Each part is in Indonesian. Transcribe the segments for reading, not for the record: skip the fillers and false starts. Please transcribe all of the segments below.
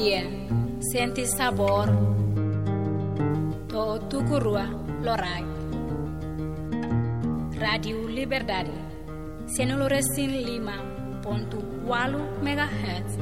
dia, senti sabor, to tukurua lorai. Radio Liberdade, 105.8 MHz.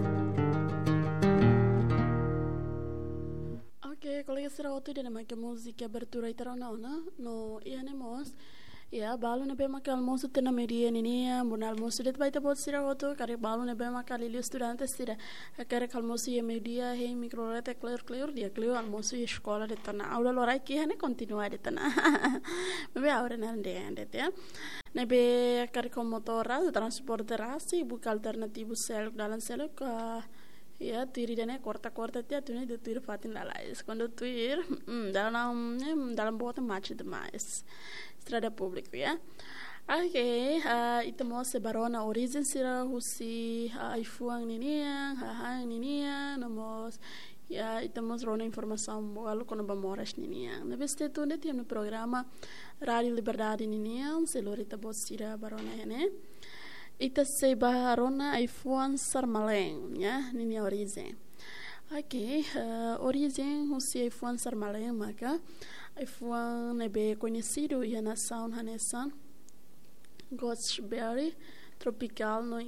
Oke, kolega Sirawotu dia namanya musik abertura itarona no iya nemos. Ya, balu nebe maka almoço tena media ninia, bon almoço det baita bot Sirawotu, kare balu nebe maka lili estudantes tira. Kare almoço ia media hei microrete clear dia clear almoço ia escola de tana. Aula lorai ki hane continua de tana. Mebe aure nande ya. Nebe kare motora transporte rasi buka alternativo seluk dalam seluk ya tiri dene korta tia tuni de tiri fatin lalais quando tuir dalam bota match demais estrada público ya. Oke, itu mau sebarona origin sira husi ifuang ninia hahang ninia nomos ya itu mau rona informação lalu kono bamoras ninia. Nebe ste tunde tiam no programa Radio Liberdade ninia selorita bot sira barona hene. Ita se barona ifuan sarmaleng ya nini origem. Oke, origem husi ifuan sarmaleng maka ifuan nebe conhecido e na nação hanesan Gooseberry tropical no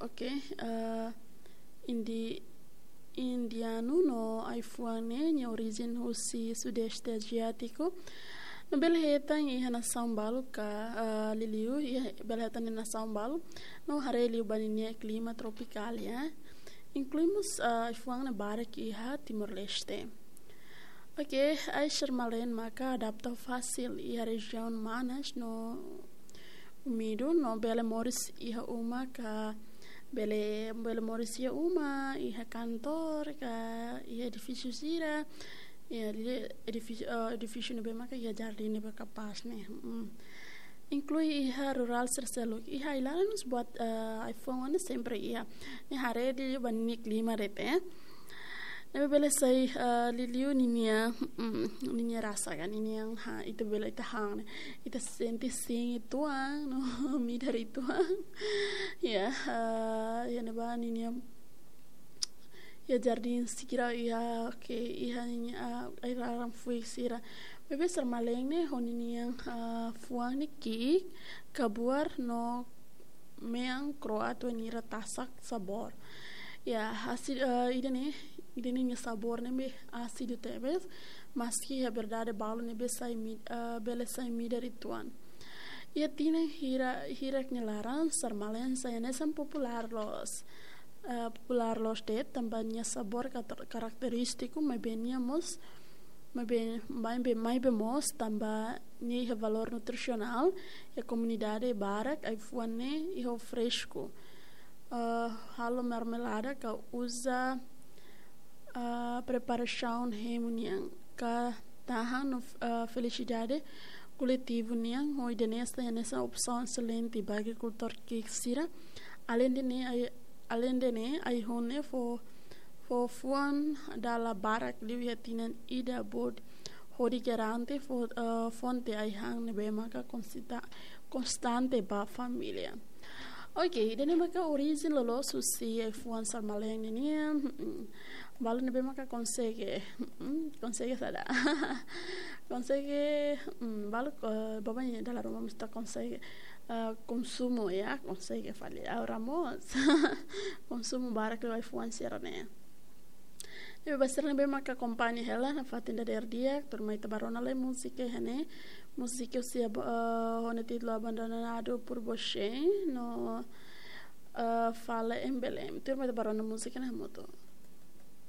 indiano no ifuan ne origem husi sudeste asiático. No belhetan e nação balu ka liliu e belhetan e nação balu no hareliu baninia clima tropical ya. Incluímos ifuang na barak iha Timor Leste. Oke, ai Sharmalen maka adapta fácil e a região manas no umido no bele moris iha uma ka bele moris iha uma iha kantor ka iha edifício sira. Ya, edifício nebe maka ya jardim nebe kapas nih. Inclui iha rural serseluk. Iha ilala nos buat iPhone ane sempre iha. Ni hare di bani klima rete. Nebe bele sai liliu ninia rasa kan ini yang itu bele itu hang. Itu senti sing itu no mi dari itu. Ya, ya neba ninia ya jardim sikira ya ke iha ni aram fui sira bebe sarmaleng ne honini yang fuang ni ki kabuar no meang kroato ni tasak sabor ya hasil ide ni sabor ne be ácido tebes maski é verdade balo ne be sai bele sai mi dari tuan ya tine hira nyelaran sarmaleng saya nesan popular los det tambahnya sabor karakterístico mais bemos tambahnya valor nutricional e comunidade barak ai fuane e fresco halo marmelada que usa preparação reunião que tahan felicidade coletivo niang hoi denesta nessa opção excelente para agricultor que sira além de ai hone fo fuan dalla barak liviatinan ida bod hodi garante fonte ai hang nebe maka constante ba familia. Oke, dene maka origin lolo susi ai fuan sarmaleng ni balu nebe maka consegue sada consegue balu babanya dalla Roma mista consegue consumo ya consegue falir ahora mos consumo barak lo iPhone serane e baserne be maka compagnia hela na fatinda der dia turmai tabarona le musica hene musica sia hone titolo abandonado por você no fala embelem turmai tabarona musica na moto